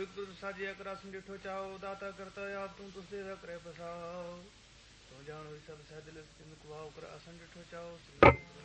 गुरु साजिया कर आसन डिठो चाओ दाता करता आप तुम तुस दे करे पसाओ तुम जानो सब सह दिल कुआओ कर आसन डिठो चाओ